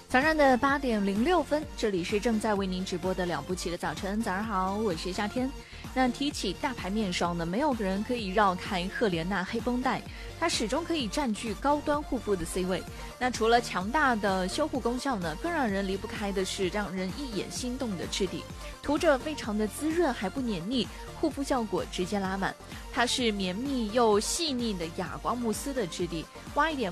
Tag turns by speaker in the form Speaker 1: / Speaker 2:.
Speaker 1: 早上的8:06，这里是正在为您直播的了不起的早晨。早上好，我是夏天。那提起大牌面霜呢，没有人可以绕开赫莲娜黑绷带，它始终可以占据高端护肤的 C 位。那除了强大的修护功效呢，更让人离不开的是让人一眼心动的质地，涂着非常的滋润，还不黏腻，护肤效果直接拉满。它是绵密又细腻的哑光慕斯的质地，挖一点